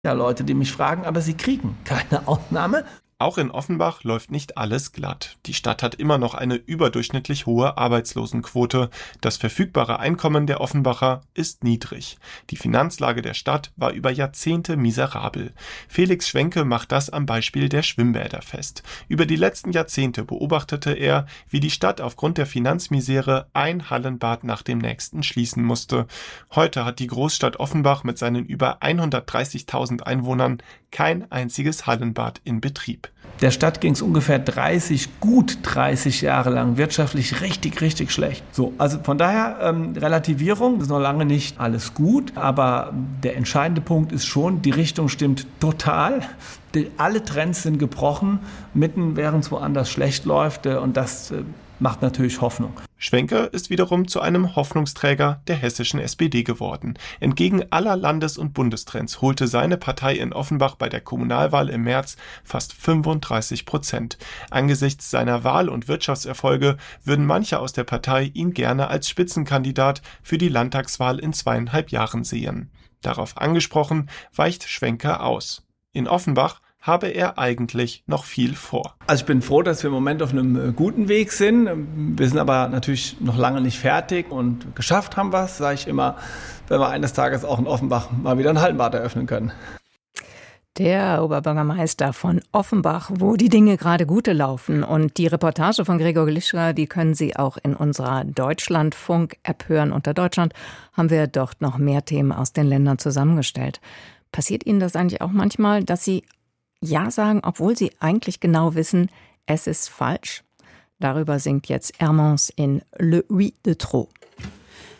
Ja, Leute, die mich fragen, aber sie kriegen keine Ausnahme. Auch in Offenbach läuft nicht alles glatt. Die Stadt hat immer noch eine überdurchschnittlich hohe Arbeitslosenquote. Das verfügbare Einkommen der Offenbacher ist niedrig. Die Finanzlage der Stadt war über Jahrzehnte miserabel. Felix Schwenke macht das am Beispiel der Schwimmbäder fest. Über die letzten Jahrzehnte beobachtete er, wie die Stadt aufgrund der Finanzmisere ein Hallenbad nach dem nächsten schließen musste. Heute hat die Großstadt Offenbach mit seinen über 130.000 Einwohnern kein einziges Hallenbad in Betrieb. Der Stadt ging es ungefähr gut 30 Jahre lang wirtschaftlich richtig schlecht. So, also von daher Relativierung, ist noch lange nicht alles gut, aber der entscheidende Punkt ist schon, die Richtung stimmt total. Alle Trends sind gebrochen, mitten während es woanders schlecht läuft und das macht natürlich Hoffnung. Schwenke ist wiederum zu einem Hoffnungsträger der hessischen SPD geworden. Entgegen aller Landes- und Bundestrends holte seine Partei in Offenbach bei der Kommunalwahl im März fast 35%. Angesichts seiner Wahl- und Wirtschaftserfolge würden manche aus der Partei ihn gerne als Spitzenkandidat für die Landtagswahl in 2,5 Jahren sehen. Darauf angesprochen, weicht Schwenke aus. In Offenbach habe er eigentlich noch viel vor. Also ich bin froh, dass wir im Moment auf einem guten Weg sind. Wir sind aber natürlich noch lange nicht fertig und geschafft haben wir es, sage ich immer, wenn wir eines Tages auch in Offenbach mal wieder ein Hallenbad eröffnen können. Der Oberbürgermeister von Offenbach, wo die Dinge gerade gute laufen. Und die Reportage von Gregor Glischka, die können Sie auch in unserer Deutschlandfunk-App hören. Unter Deutschland haben wir dort noch mehr Themen aus den Ländern zusammengestellt. Passiert Ihnen das eigentlich auch manchmal, dass Sie Ja sagen, obwohl Sie eigentlich genau wissen, es ist falsch? Darüber singt jetzt Hermance in Le Oui de Trop.